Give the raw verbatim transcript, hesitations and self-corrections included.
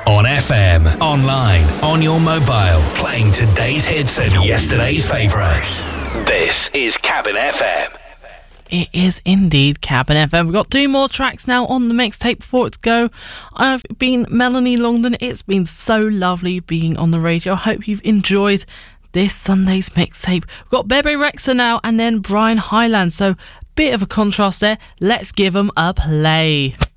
On F M, online, on your mobile, playing today's hits and yesterday's favourites. This is Cabin F M. It is indeed Cabin F M. We've got two more tracks now on the mixtape before it's go. I've been Melanie Longden. It's been so lovely being on the radio. I hope you've enjoyed this Sunday's mixtape. We've got Bebe Rexha now and then Brian Hyland. So, bit of a contrast there. Let's give them a play.